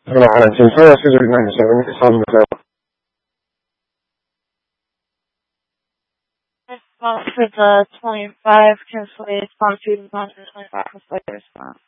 على الجنسية سجل 97 اتصال مساء. Response for the 25 cancellation, response to the 125 for response.